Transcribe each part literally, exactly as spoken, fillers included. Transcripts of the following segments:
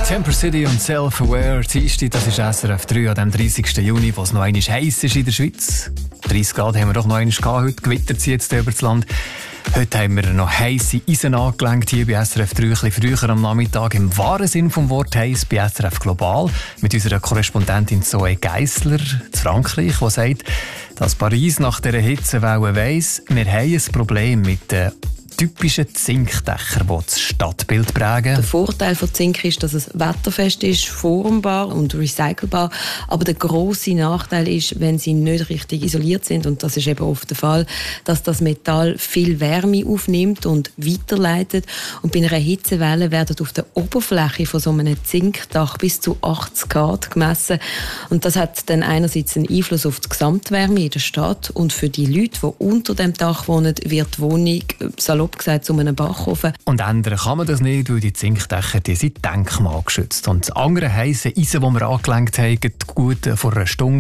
Temper City und Self-Aware. Dienstag, das ist S R F drei an dem dreißigsten Juni, wo es noch einmal heiß ist in der Schweiz. dreißig Grad haben wir doch noch einmal gehabt. Heute gewittert sie jetzt über das Land. Heute haben wir noch heisse Eisen angelenkt hier bei S R F drei, ein bisschen früher am Nachmittag. Im wahren Sinn vom Wort heiß bei S R F Global mit unserer Korrespondentin Zoe Geissler zu Frankreich, die sagt, dass Paris nach dieser Hitzewelle weiss, wir haben ein Problem mit den typischen Zinkdächern, die das Stadtbild prägen. Der Vorteil von Zink ist, dass es wetterfest ist, formbar und recycelbar. Aber der grosse Nachteil ist, wenn sie nicht richtig isoliert sind, und das ist eben oft der Fall, dass das Metall viel Wärme aufnimmt und weiterleitet. Und bei einer Hitzewelle werden auf der Oberfläche von so einem Zinkdach bis zu achtzig Grad gemessen. Und das hat dann einerseits einen Einfluss auf die Gesamtwärme in der Stadt. Und für die Leute, die unter dem Dach wohnen, wird die Wohnung salopp gesagt zu einem Backofen. Und ändern kann man das nicht, weil die Zinkdächer die sind denkmalgeschützt. Und das andere heisse Eisen, das wir angelenkt haben, gut vor einer Stunde.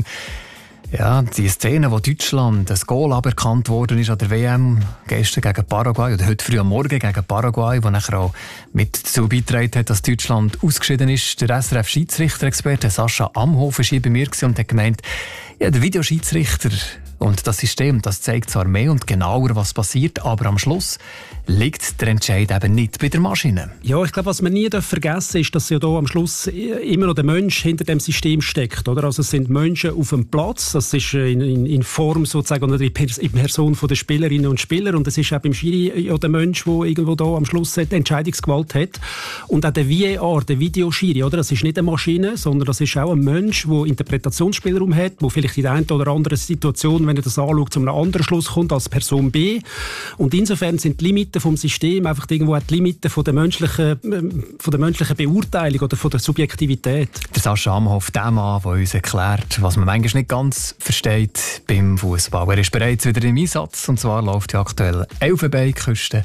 Ja, die Szene, wo Deutschland ein Goal aberkannt worden ist an der W M gestern gegen Paraguay oder heute früh am Morgen gegen Paraguay, wo nachher auch mit dazu beigetragen hat, dass Deutschland ausgeschieden ist. Der S R F-Schiedsrichter-Experte Sascha Amhofen war bei mir und hat gemeint, ja, der Videoschiedsrichter und das System, das zeigt zwar mehr und genauer, was passiert, aber am Schluss liegt der Entscheid eben nicht bei der Maschine. Ja, ich glaube, was man nie vergessen darf, ist, dass ja da am Schluss immer noch der Mensch hinter dem System steckt. Oder? Also es sind Menschen auf dem Platz, das ist in, in, in Form sozusagen oder in Person von der Spielerinnen und Spieler, und es ist auch beim Schiri ja der Mensch, der irgendwo da am Schluss die Entscheidungsgewalt hat. Und auch der V A R, der Videoschiri, oder? Das ist nicht eine Maschine, sondern das ist auch ein Mensch, der Interpretationsspielraum hat, der vielleicht in der einen oder anderen Situation, wenn er das anschaut, zu einem anderen Schluss kommt als Person B. Und insofern sind die Limiten vom System einfach irgendwo auch die Limiten von der menschlichen, von der menschlichen Beurteilung oder von der Subjektivität. Der Sascha Amhoff, der Mann, der uns erklärt, was man manchmal nicht ganz versteht beim Fußball. Er ist bereits wieder im Einsatz, und zwar läuft die aktuelle Elfenbeinküste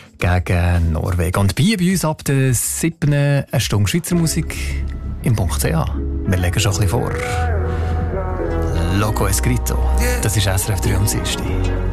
gegen Norwegen. Und bei uns ab der siebten eine Stunde Schweizer Musik im Punkt C A. Wir legen schon ein bisschen vor. Loco Escrito. Das ist S R F drei am Dienstag.